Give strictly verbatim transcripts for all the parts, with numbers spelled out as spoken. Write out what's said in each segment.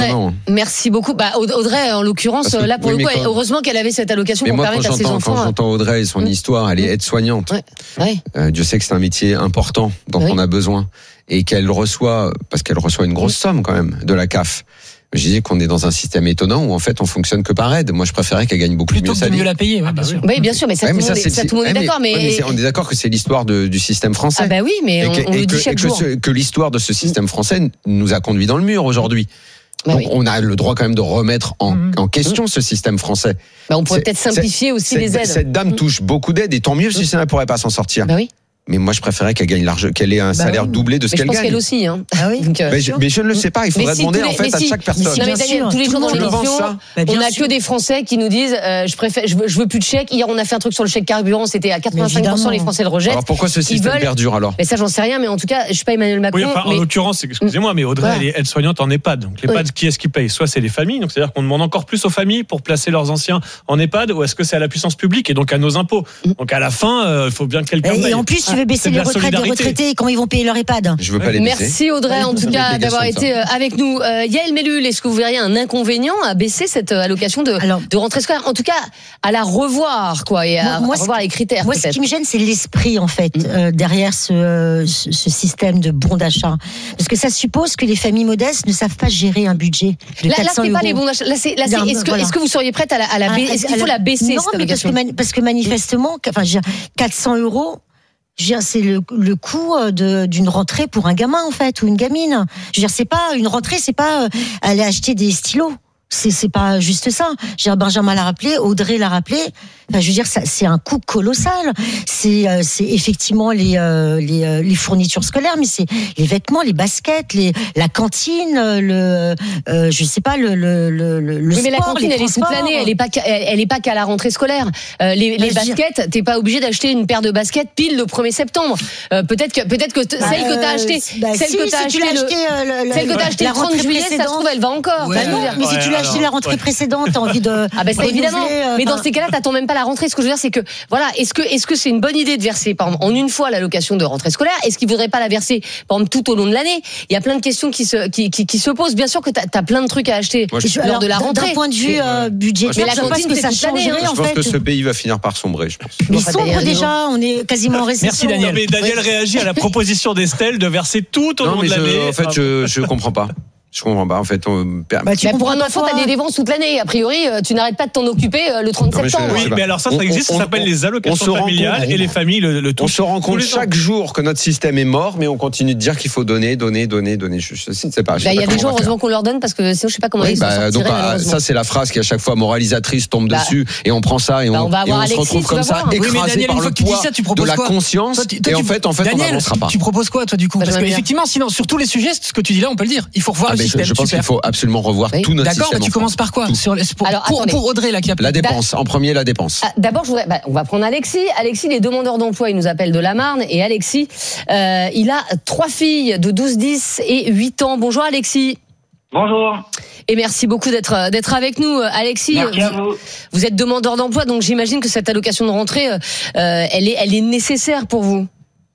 Audrey, non. merci beaucoup. Bah, Audrey, en l'occurrence, que, là, pour oui, le coup, quand... heureusement qu'elle avait cette allocation pour permettre à ses enfants. Quand j'entends Audrey et son mmh. histoire, elle est aide-soignante. Ouais. Ouais. Euh, Dieu sait que c'est un métier important dont oui. on a besoin. Et qu'elle reçoit, parce qu'elle reçoit une grosse somme quand même de la C A F. Je disais qu'on est dans un système étonnant où en fait on fonctionne que par aide. Moi je préférais qu'elle gagne beaucoup plutôt mieux sa vie. Plutôt que de mieux la payer, ouais, bien sûr. Oui, bien sûr, mais ça, ouais, tout, mais ça, est, ça tout le monde est d'accord. Mais, mais on est d'accord que c'est l'histoire de, du système français. Ah bah oui, mais et on, que, on et le dit que, chaque et jour. Que, que l'histoire de ce système français nous a conduit dans le mur aujourd'hui. Bah Donc oui. on a le droit quand même de remettre en, mmh. en question mmh. ce système français. Bah on pourrait peut-être simplifier aussi les aides. Cette dame mmh. touche beaucoup d'aides et tant mieux si ça ne pourrait pas s'en sortir. Bah oui. Mais moi, je préférais qu'elle gagne l'argent, qu'elle ait un bah salaire oui. doublé de ce mais qu'elle je pense gagne. Qu'elle aussi, hein. Ah oui. Donc, euh, mais, je, mais je ne le sais pas. Il faudrait si demander les, en fait à si, chaque personne. Si, non, mais Daniel, tous les jours dans l'émission, bah, on n'a que des Français qui nous disent, euh, je préfère, je veux, je veux plus de chèques. Hier, on a fait un truc sur le chèque carburant, c'était à quatre-vingt-cinq pour cent les Français le rejettent. Alors pourquoi ce système veulent... perdure alors? Mais ça, j'en sais rien. Mais en tout cas, je suis pas Emmanuel Macron. Oui, enfin, mais... en l'occurrence, excusez-moi, mais Audrey, elle est aide-soignante en EHPAD. Donc l'EHPAD, qui est-ce qui paye? Soit c'est les familles, donc c'est-à-dire qu'on demande encore plus aux familles pour placer leurs anciens en EHPAD, ou est-ce que c'est à la puissance publique et donc à nos impôts? Donc à la fin, il faut bien que quelqu'un. Et en plus, tu veux baisser les retraites des retraités. Comment ils vont payer leur EHPAD? Je veux pas les baisser. Merci Audrey en tout cas d'avoir été avec nous. Euh, Yael Mellul, est-ce que vous verriez un inconvénient à baisser cette allocation de, Alors, de rentrée scolaire? En tout cas, à la revoir quoi et à, moi, à revoir les critères. Moi, peut-être. Ce qui me gêne, c'est l'esprit en fait mmh. euh, derrière ce, ce, ce système de bon d'achat, parce que ça suppose que les familles modestes ne savent pas gérer un budget de là, quatre cents là, c'est euros. Pas les bons d'achats. Là, c'est, là, c'est, est-ce, que, voilà. est-ce que vous seriez prête à la, à la baisser? Est-ce qu'il faut la baisser non, cette mais allocation? parce que, parce que manifestement, enfin, quatre cents euros. C'est le, le coût de, d'une rentrée pour un gamin en fait ou une gamine. Je veux dire, c'est pas une rentrée, c'est pas euh, aller acheter des stylos. C'est, c'est pas juste ça. Je veux dire, Benjamin l'a rappelé, Audrey l'a rappelé. Enfin, je veux dire, ça, c'est un coût colossal. C'est, euh, c'est effectivement les, euh, les, euh, les fournitures scolaires, mais c'est les vêtements, les baskets, les, la cantine, le, euh, je sais pas, le, le, le, le oui, sport, mais la cantine, elle est toute l'année. Elle est pas, elle, elle est pas qu'à la rentrée scolaire. Euh, les, les baskets, t'es pas obligé d'acheter une paire de baskets pile le premier septembre. Euh, peut-être que, peut-être que t- bah, celle que t'as acheté, bah, celle si, que t'as si acheté, tu acheté le, le, celle que t'as acheté le trente juillet, ça se trouve, elle va encore. Ouais, bah non, mais si tu l'as acheté la rentrée précédente, t'as envie de. Ah ben bah, évidemment. Mais dans ces cas-là, t'attends même pas la rentrée. Ce que je veux dire, c'est que voilà, est-ce que est-ce que c'est une bonne idée de verser par exemple en une fois l'allocation de rentrée scolaire? Est-ce qu'il faudrait pas la verser par exemple tout au long de l'année? Il y a plein de questions qui se qui qui, qui se posent. Bien sûr que t'as, t'as plein de trucs à acheter Moi, je, lors alors, de la rentrée. D'un point de vue euh, budgétaire, je pense que ça changerait en fait. Je pense que ce pays va finir par sombrer. Je pense. Mais sombre déjà, on est quasiment en récession. Merci Daniel. Mais Daniel réagit à la proposition d'Estelle de verser tout au long de l'année. En fait, je je comprends pas. Je comprends pas. En fait, on... bah, tu bah, pour un enfant, t'as des dépenses toute l'année. A priori, tu n'arrêtes pas de t'en occuper le trente non, septembre. Je, je oui, mais alors ça, ça existe. On, ça s'appelle on, les allocations familiales compte, et les familles le, le On se rend compte chaque jour que notre système est mort, mais on continue de dire qu'il faut donner, donner, donner, donner. Je, je, je ne sais pas. Il bah, y a des gens, heureusement qu'on leur donne parce que sinon, je sais pas comment oui, ils bah, s'en donc, bah, ça, c'est la phrase qui à chaque fois moralisatrice tombe bah, dessus et on prend ça et on, bah, on, va et on Alexis, se retrouve comme ça écrasé par le poids de la conscience. Et en fait, en fait, on n'avancera pas. Tu proposes quoi, toi, du coup? Parce qu'effectivement, sinon, sur tous les sujets, ce que tu dis là, on peut le dire. Il faut revoir le système. Je pense qu'il faut absolument revoir tout notre système. D'accord, mais tu commences par quoi? Sur, pour, Alors, pour, pour Audrey, là, qui a... La dépense, en premier, la dépense. Ah, d'abord, je voudrais, bah, on va prendre Alexis. Alexis, les demandeurs d'emploi, il nous appelle de la Marne. Et Alexis, euh, il a trois filles de douze, dix et huit ans. Bonjour Alexis. Bonjour. Et merci beaucoup d'être, d'être avec nous, Alexis. Merci à vous. Vous êtes demandeur d'emploi, donc j'imagine que cette allocation de rentrée, euh, elle est, elle est nécessaire pour vous.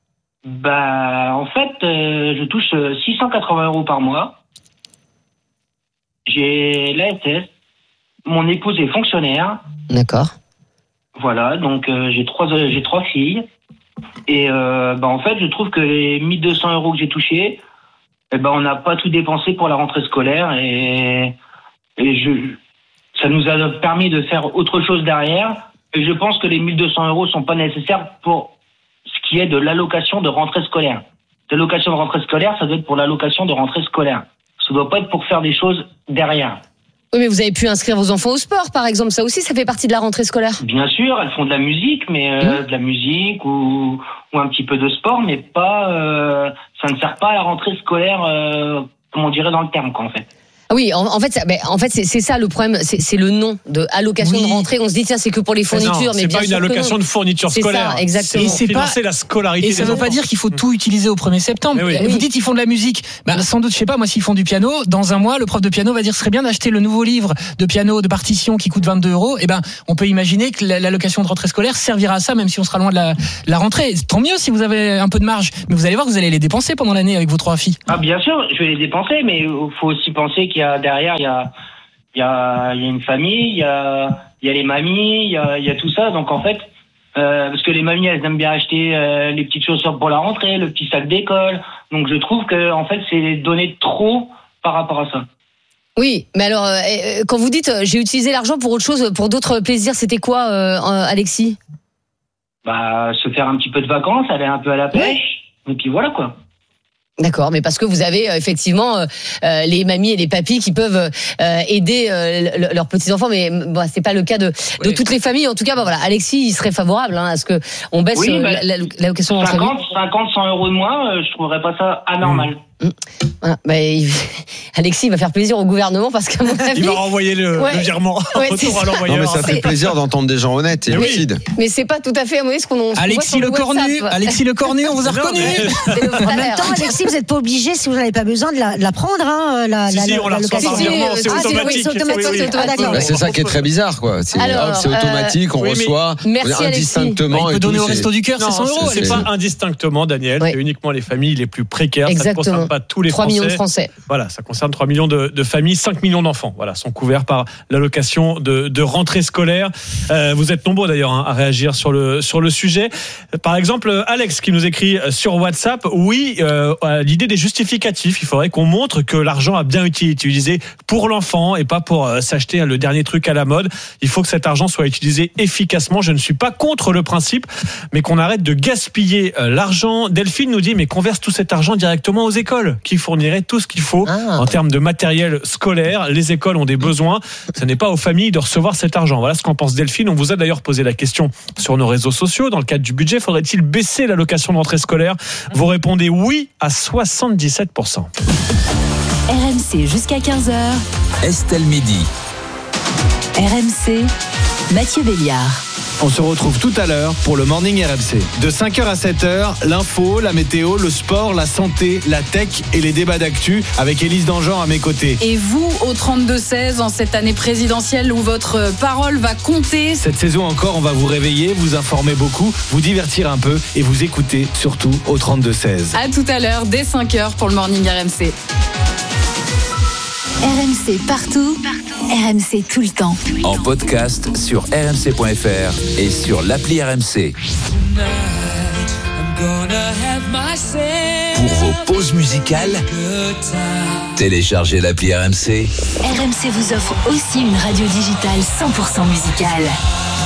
Bah, en fait, euh, je touche six cent quatre-vingts euros par mois. J'ai l'A S S. Mon épouse est fonctionnaire. D'accord. Voilà, donc euh, j'ai trois euh, j'ai trois filles. Et euh, bah en fait, je trouve que les mille deux cents euros que j'ai touchés, eh ben on n'a pas tout dépensé pour la rentrée scolaire et et je ça nous a permis de faire autre chose derrière. Et je pense que les mille deux cents euros sont pas nécessaires pour ce qui est de l'allocation de rentrée scolaire. L'allocation de rentrée scolaire, ça doit être pour l'allocation de rentrée scolaire. Ça doit pas être pour faire des choses derrière. Oui, mais vous avez pu inscrire vos enfants au sport, par exemple. Ça aussi, ça fait partie de la rentrée scolaire. Bien sûr, elles font de la musique, mais euh, mmh. de la musique ou, ou un petit peu de sport, mais pas. Euh, ça ne sert pas à la rentrée scolaire, euh, comme on dirait dans le terme, quoi, en fait. Oui, en, en fait, ça, ben, en fait, c'est, c'est ça le problème, c'est, c'est le nom de allocation oui. de rentrée. On se dit tiens, c'est que pour les fournitures, mais, non, mais bien pas une allocation de fourniture scolaire. C'est ça, exactement. Et c'est financer la scolarité. Et ça ne veut pas dire qu'il faut tout utiliser au premier septembre. Oui. Vous dites ils font de la musique, bah, sans doute, je sais pas, moi s'ils font du piano, dans un mois, le prof de piano va dire ce serait bien d'acheter le nouveau livre de piano de partition qui coûte vingt-deux euros. Et ben, on peut imaginer que l'allocation de rentrée scolaire servira à ça, même si on sera loin de la, la rentrée. Tant mieux si vous avez un peu de marge, mais vous allez voir, vous allez les dépenser pendant l'année avec vos trois filles. Ah bien sûr, je vais les dépenser, mais il faut aussi penser qu'il y y a derrière, il y a, il y a, il y a une famille, il y a, il y a les mamies, il y a, il y a tout ça. Donc en fait, euh, parce que les mamies, elles aiment bien acheter euh, les petites chaussures pour la rentrée, le petit sac d'école. Donc je trouve que en fait, c'est donné trop par rapport à ça. Oui, mais alors, euh, quand vous dites euh, j'ai utilisé l'argent pour autre chose, pour d'autres plaisirs, c'était quoi, euh, Alexis ? Bah, se faire un petit peu de vacances, aller un peu à la pêche, ouais. Et puis voilà quoi. D'accord, mais parce que vous avez euh, effectivement euh, euh, les mamies et les papis qui peuvent euh, aider euh, le, leurs petits enfants, mais bon, c'est pas le cas de, de oui. toutes les familles. En tout cas, bah, voilà, Alexis, il serait favorable hein, à ce que on baisse oui, bah, la, la, la location d'entrée. cinquante, cent euros de moins, euh, je trouverais pas ça anormal. Mmh. Voilà, bah, il... Alexis va faire plaisir au gouvernement parce qu'à mon avis, il va renvoyer le, ouais. le virement ouais, retour à l'envoyeur. Non, mais ça fait plaisir d'entendre des gens honnêtes et lucides. Oui. Mais c'est pas tout à fait à mon avis ce qu'on. Alexis le Cornu, Alexis le Cornu, on vous a reconnu. En même temps, Alexis, vous n'êtes pas obligé si vous n'avez pas besoin de la, de la prendre, hein, la, si, la, si, la, on la reçoit par virement, c'est automatique. C'est automatique, oui, oui. ah, d'accord. Bah, c'est ça qui est très bizarre, quoi. C'est, Alors, hop, c'est automatique, on oui, reçoit merci, indistinctement. Il peut donner au Resto du Cœur, c'est cent euros. C'est pas indistinctement, Daniel. C'est uniquement les familles les plus précaires. Ça ne concerne pas tous les Français. trois millions de Français. Voilà, ça concerne trois millions de, de familles, cinq millions d'enfants. Voilà, sont couverts par l'allocation de, de rentrée scolaire. Euh, vous êtes nombreux d'ailleurs hein, à réagir sur le sur le sujet. Par exemple, Alex qui nous écrit sur WhatsApp, oui, euh, à l'idée des justificatifs, il faudrait qu'on montre que l'argent a bien été utilisé pour l'enfant et pas pour euh, s'acheter le dernier truc à la mode. Il faut que cet argent soit utilisé efficacement. Je ne suis pas contre le principe, mais qu'on arrête de gaspiller euh, l'argent. Delphine nous dit, mais qu'on verse tout cet argent directement aux écoles, qui fourniraient tout ce qu'il faut ah. en termes de matériel scolaire. Les écoles ont des besoins. Ce n'est pas aux familles de recevoir cet argent. Voilà ce qu'en pense Delphine. On vous a d'ailleurs posé la question sur nos réseaux sociaux. Dans le cadre du budget, faudrait-il baisser l'allocation de rentrée scolaire ? Vous répondez oui à soixante-dix-sept pour cent. R M C jusqu'à quinze heures. Estelle Midi. R M C, Mathieu Béliard. On se retrouve tout à l'heure pour le Morning R M C. De cinq heures à sept heures, l'info, la météo, le sport, la santé, la tech et les débats d'actu avec Élise Dangean à mes côtés. Et vous, au trente-deux seize, en cette année présidentielle où votre parole va compter. Cette saison encore, on va vous réveiller, vous informer beaucoup, vous divertir un peu et vous écouter surtout au trente-deux seize. À tout à l'heure, dès cinq heures pour le Morning R M C. R M C partout, partout. R M C tout le temps. En podcast sur r m c point f r et sur l'appli R M C. Pour vos pauses musicales, téléchargez l'appli R M C. R M C vous offre aussi une radio digitale cent pour cent musicale.